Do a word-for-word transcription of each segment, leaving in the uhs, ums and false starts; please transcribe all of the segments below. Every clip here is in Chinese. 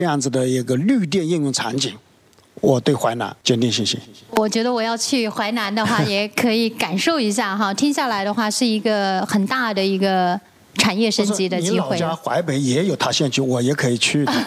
这样子的一个绿电应用场景，我对淮南坚定信心。 我觉得我要去淮南的话，也可以感受一下哈。听下来的话，是一个很大的一个产业升级的机会。 你老家淮北也有塌陷区，我也可以去的。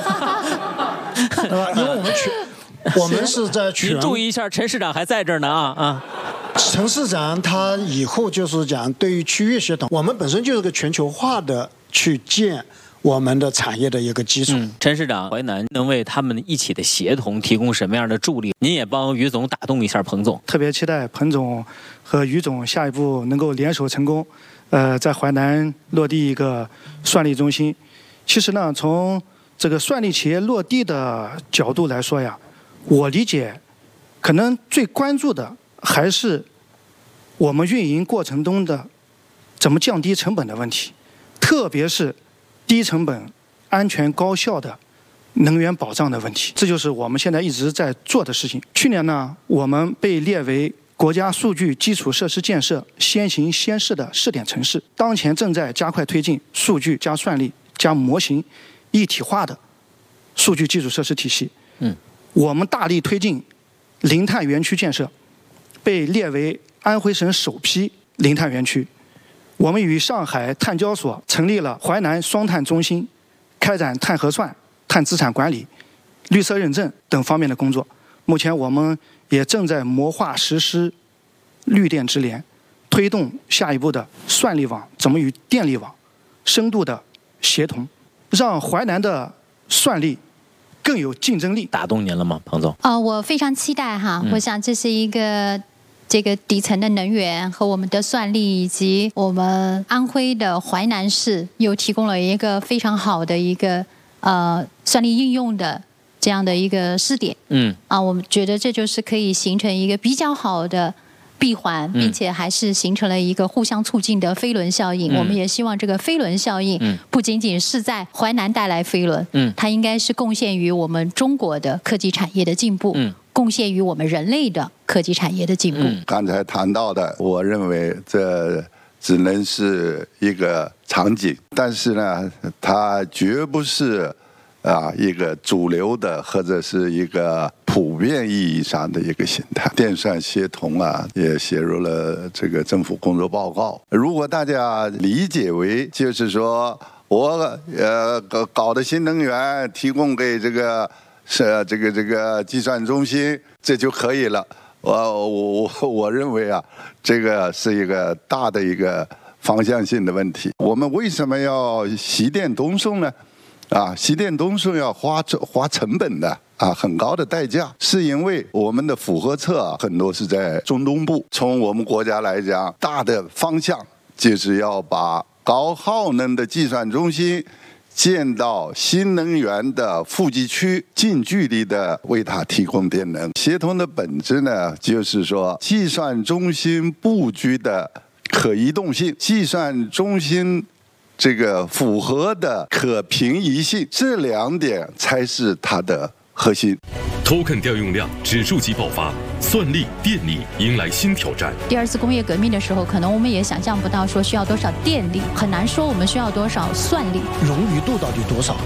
因为我们全，我们是在全。 你注意一下，陈市长还在这儿呢啊啊！ 陈市长他以后就是讲，对于区域协同，我们本身就是个全球化的去建我们的产业的一个基础。 嗯，陈市长，淮南能为他们一起的协同提供什么样的助力？您也帮于总打动一下彭总。 特别期待彭总和于总下一步能够联手成功，呃，在淮南落地一个算力中心。其实呢，从这个算力企业落地的角度来说呀，我理解，可能最关注的还是我们运营过程中的怎么降低成本的问题，特别是低成本、安全高效的能源保障的问题，这就是我们现在一直在做的事情。去年呢，我们被列为国家数据基础设施建设先行先试的试点城市，当前正在加快推进数据加算力加模型一体化的数据基础设施体系。 嗯， 我们大力推进零碳园区建设，被列为安徽省首批零碳园区。我们与上海碳交所成立了淮南双碳中心，开展碳核算、碳资产管理、绿色认证等方面的工作。目前我们也正在谋划实施绿电直联，推动下一步的算力网怎么与电力网深度的协同，让淮南的算力更有竞争力。 打动您了吗，彭总？ 啊、呃，我非常期待哈， 嗯、 我想这是一个。这个底层的能源和我们的算力，以及我们安徽的淮南市又提供了一个非常好的一个呃算力应用的这样的一个试点。 嗯， 啊，我们觉得这就是可以形成一个比较好的闭环，并且还是形成了一个互相促进的飞轮效应。嗯、我们也希望这个飞轮效应不仅仅是在淮南带来飞轮，嗯，它应该是贡献于我们中国的科技产业的进步。嗯，贡献于我们人类的科技产业的进步。嗯、 刚才谈到的，我认为这只能是一个场景，但是呢，它绝不是啊一个主流的或者是一个普遍意义上的一个形态。电算协同啊，也写入了这个政府工作报告。如果大家理解为就是说我呃搞的新能源提供给这个。是这个这个计算中心，这就可以了。我我我我认为啊，这个是一个大的一个方向性的问题。我们为什么要西电东送呢？啊，西电东送要花花成本的啊，很高的代价，是因为我们的负荷侧啊，很多是在中东部。从我们国家来讲，大的方向就是要把高耗能的计算中心建到新能源的富集区，近距离的为它提供电能。协同的本质呢，就是说计算中心布局的可移动性，计算中心这个符合的可平移性，这两点才是它的核心。 Token 调用量指数级爆发，算力、电力迎来新挑战。 第二次工业革命的时候，可能我们也想象不到说需要多少电力，很难说我们需要多少算力， 冗余度到底多少？